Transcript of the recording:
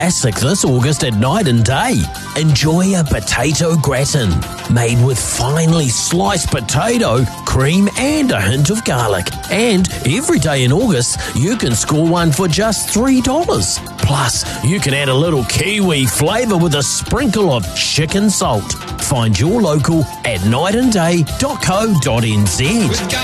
Classic this August at Night and Day. Enjoy a potato gratin made with finely sliced potato, cream and a hint of garlic. And every day in August, you can score one for just $3. Plus, you can add a little kiwi flavour with a sprinkle of chicken salt. Find your local at nightandday.co.nz.